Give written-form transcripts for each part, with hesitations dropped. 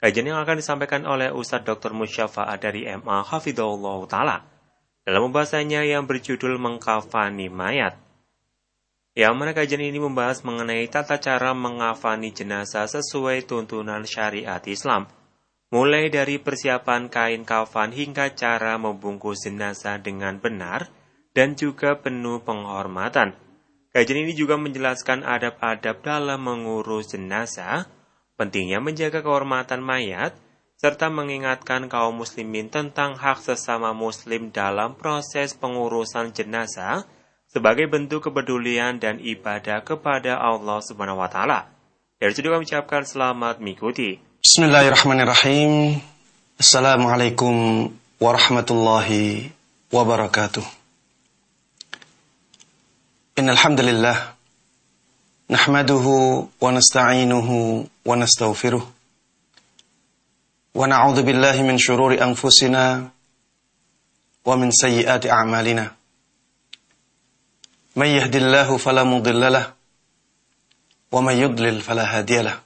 Kajian yang akan disampaikan oleh Ustadz Dr. Musyafa'ah dari MA Hafidhahullah Ta'ala dalam pembahasannya yang berjudul Mengkafani Mayat. Yang mana kajian ini membahas mengenai tata cara mengkafani jenazah sesuai tuntunan syariat Islam, mulai dari persiapan kain kafan hingga cara membungkus jenazah dengan benar dan juga penuh penghormatan. Kajian ini juga menjelaskan adab-adab dalam mengurus jenazah, pentingnya menjaga kehormatan mayat, serta mengingatkan kaum muslimin tentang hak sesama muslim dalam proses pengurusan jenazah sebagai bentuk kepedulian dan ibadah kepada Allah Subhanahu wa taala. Dari situ kami ucapkan selamat mengikuti. Bismillahirrahmanirrahim. Assalamualaikum warahmatullahi wabarakatuh. Innal hamdalillah nahmaduhu wa nasta'inuhu wa nastaghfiruh wa na'udzu billahi min shururi anfusina wa min sayyiati a'malina. May yahdihillahu fala mudilla lahu wa may yudlil fala hadiya lahu.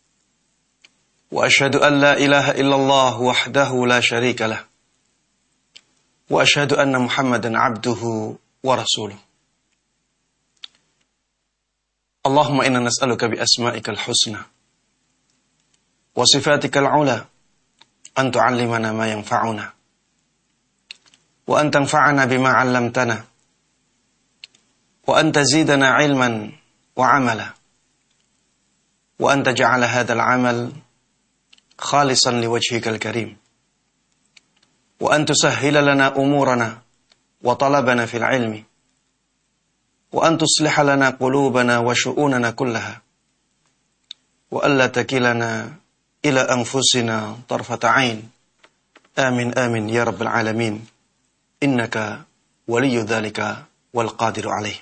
Wa asyhadu an la ilaha illallah wahdahu la syarika lahu. Wa asyhadu anna Muhammadan 'abduhu wa rasuluh. Allahumma inna nas'aluka bi asma'ikal husna wa sifatikal ula an tu'allimana ma yanfa'una wa an tanfa'ana bima 'allamtana wa an tazidana 'ilman wa 'amala wa an taj'ala hadzal 'amal khalisan liwajhikal karim wa an tusahhila lana umurana wa talabana fil 'ilmi wa an tusliha lana qulubana wa syu'unana kullaha wa alla takilana ila anfusina tarfata 'ain. Amin amin ya rabbal alamin. Innaka waliyyu dzalika wal qadiru alaih.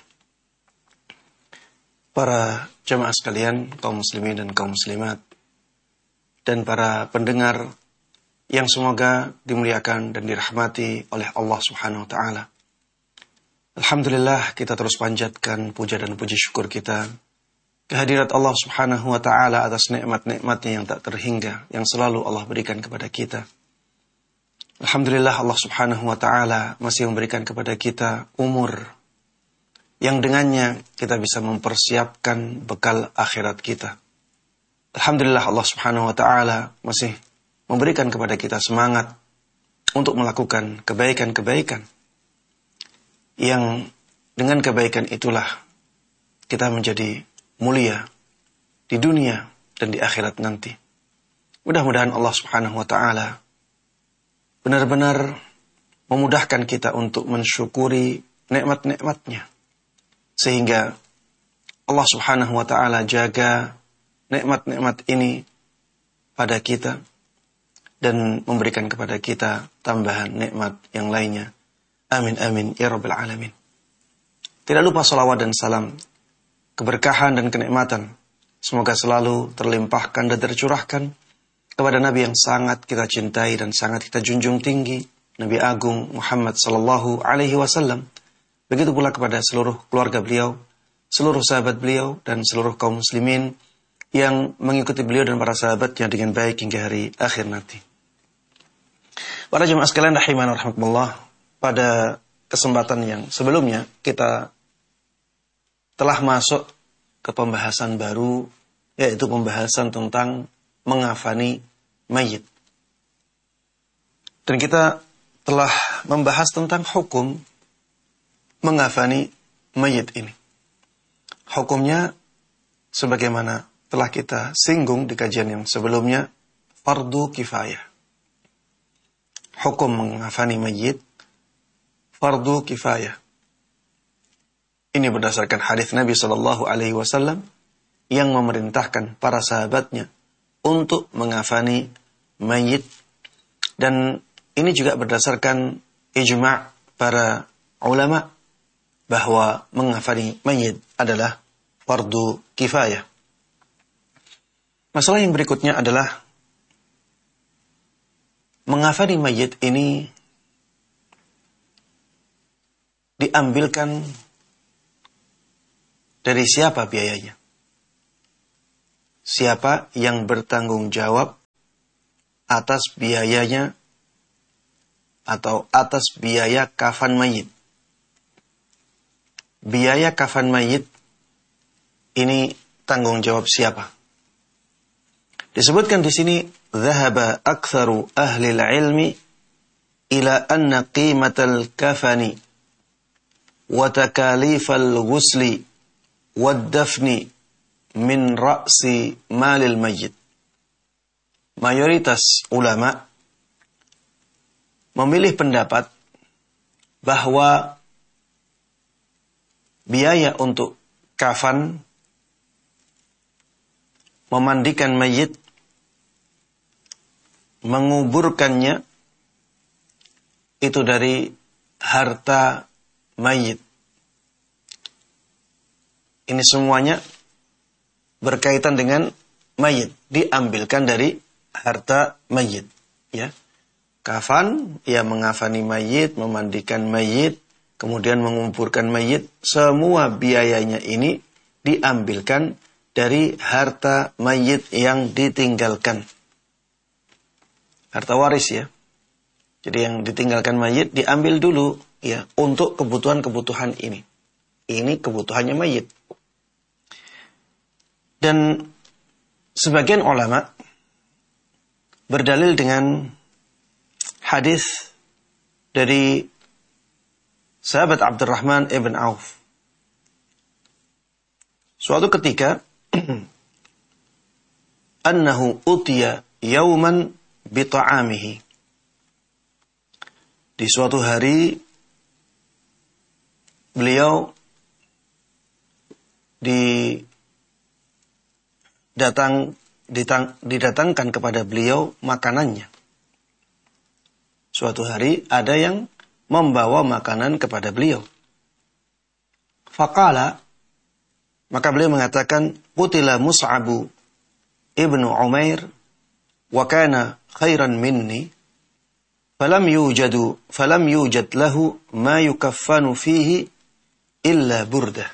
Para jamaah sekalian, kaum muslimin dan kaum muslimat, dan para pendengar yang semoga dimuliakan dan dirahmati oleh Allah Subhanahu wa taala. Alhamdulillah, kita terus panjatkan puja dan puji syukur kita kehadirat Allah Subhanahu wa taala atas nikmat-nikmatnya yang tak terhingga yang selalu Allah berikan kepada kita. Alhamdulillah, Allah Subhanahu wa taala masih memberikan kepada kita umur yang dengannya kita bisa mempersiapkan bekal akhirat kita. Alhamdulillah, Allah Subhanahu wa taala masih memberikan kepada kita semangat untuk melakukan kebaikan-kebaikan yang dengan kebaikan itulah kita menjadi mulia di dunia dan di akhirat nanti. Mudah-mudahan Allah Subhanahu wa taala benar-benar memudahkan kita untuk mensyukuri nikmat-nikmatnya, sehingga Allah Subhanahu wa taala jaga nikmat-nikmat ini pada kita dan memberikan kepada kita tambahan nikmat yang lainnya. Amin amin ya rabbal alamin. Tidak lupa salawat dan salam, keberkahan dan kenikmatan semoga selalu terlimpahkan dan tercurahkan kepada Nabi yang sangat kita cintai dan sangat kita junjung tinggi, Nabi Agung Muhammad sallallahu alaihi wasallam. Begitu pula kepada seluruh keluarga beliau, seluruh sahabat beliau, dan seluruh kaum muslimin yang mengikuti beliau dan para sahabatnya dengan baik hingga hari akhir nanti. Para jemaah sekalian rahimana rahimakumullah, pada kesempatan yang sebelumnya kita telah masuk ke pembahasan baru, yaitu pembahasan tentang mengafani mayit. Dan kita telah membahas tentang hukum mengafani mayit ini. Hukumnya sebagaimana telah kita singgung di kajian yang sebelumnya, fardu kifayah. Hukum mengafani mayit fardu kifayah. Ini berdasarkan hadis Nabi sallallahu alaihi wasallam yang memerintahkan para sahabatnya untuk mengafani mayit, dan ini juga berdasarkan ijma' para ulama bahwa mengafani mayit adalah fardu kifayah. Masalah yang berikutnya adalah mengafani mayit ini diambilkan dari siapa biayanya? Siapa yang bertanggung jawab atas biayanya atau atas biaya kafan mayit. Biaya kafan mayit ini tanggung jawab siapa? Disebutkan di sini, "Dhahaba aktsaru ahli al-ilmi ila anna qimatal kafani wa takalifal ghusli wad dafni min ra'si malil mayyit." Mayoritas ulama memilih pendapat bahwa biaya untuk kafan, memandikan mayit, menguburkannya, itu dari harta mayit. Ini semuanya berkaitan dengan mayit, diambilkan dari harta mayit, ya. Kafan, ya mengafani mayit, memandikan mayit, kemudian menguburkan mayit, semua biayanya ini diambilkan dari harta mayit yang ditinggalkan. Harta waris, ya. Jadi yang ditinggalkan mayit diambil dulu, ya, untuk kebutuhan-kebutuhan ini. Ini kebutuhannya mayit. Dan sebagian ulama berdalil dengan hadis dari sahabat Abdurrahman ibn Auf. Suatu ketika, annahu utiya yawman bita'amihi. Di suatu hari, beliau didatangkan kepada beliau makanannya. Suatu hari ada yang membawa makanan kepada beliau. Faqala, maka beliau mengatakan, qutila Mus'abu ibnu Umair wa kana khairan minni falam yujad lahu ma yukaffanu fihi illa burdah.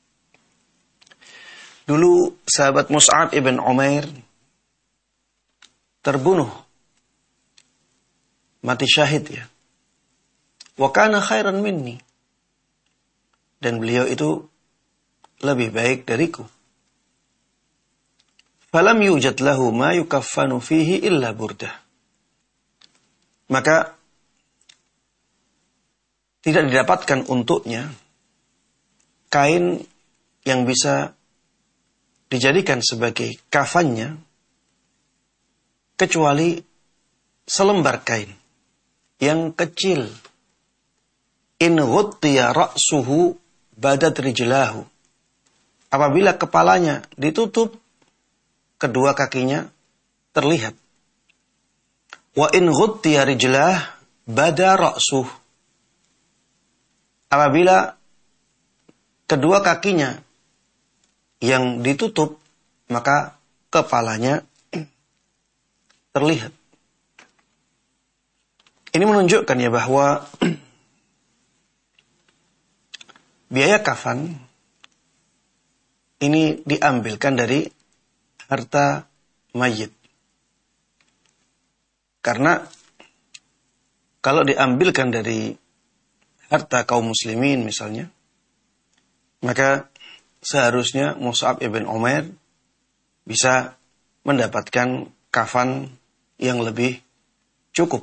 Dulu sahabat Mus'ab ibn Umair terbunuh, mati syahid, ya. Wa kana khairan minni, dan beliau itu lebih baik dariku. Falam yujad lahu ma yukaffanu fihi illa burdah. Maka tidak didapatkan untuknya kain yang bisa dijadikan sebagai kafannya kecuali selembar kain yang kecil. In ghuttiya ra'suhu badat rijlahu. Apabila kepalanya ditutup, kedua kakinya terlihat. Wa in ghuttiya rijlah bada ra'suh. Apabila kedua kakinya yang ditutup, maka kepalanya terlihat. Ini menunjukkan, ya, bahwa biaya kafan ini diambilkan dari harta mayit. Karena kalau diambilkan dari harta kaum muslimin misalnya, maka seharusnya Mus'ab ibn Umair bisa mendapatkan kafan yang lebih cukup.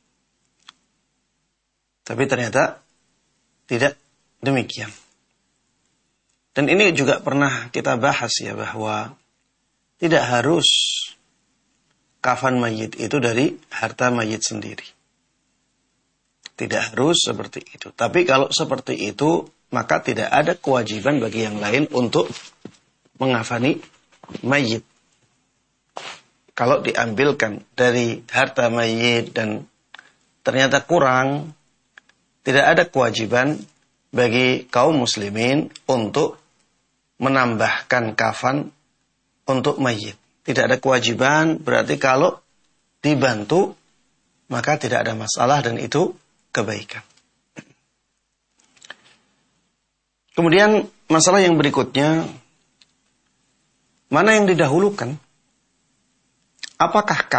Tapi ternyata tidak demikian. Dan ini juga pernah kita bahas, ya, bahwa tidak harus kafan mayit itu dari harta mayit sendiri. Tidak harus seperti itu. Tapi kalau seperti itu, maka tidak ada kewajiban bagi yang lain untuk mengafani mayit. Kalau diambilkan dari harta mayit dan ternyata kurang, tidak ada kewajiban bagi kaum muslimin untuk menambahkan kafan untuk mayit. Tidak ada kewajiban, berarti kalau dibantu, maka tidak ada masalah dan itu kebaikan. Kemudian masalah yang berikutnya, mana yang didahulukan? Apakah